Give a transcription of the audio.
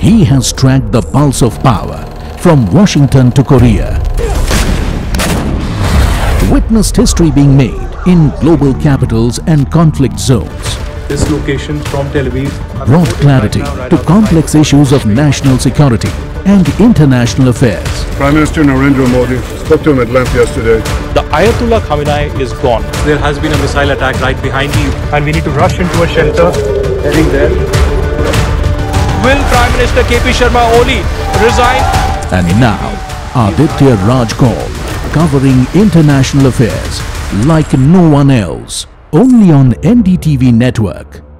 He has tracked the pulse of power from Washington to Korea. Witnessed history being made in global capitals and conflict zones. This location from Tel Aviv Brought clarity to complex issues of national security and international affairs. Prime Minister Narendra Modi spoke to him at length yesterday. The Ayatollah Khamenei is gone. There has been a missile attack right behind you and we need to rush into a shelter heading there. Will Prime Minister KP Sharma Oli resign? And now, Aditya Raj Kaul, covering international affairs like no one else, only on NDTV Network.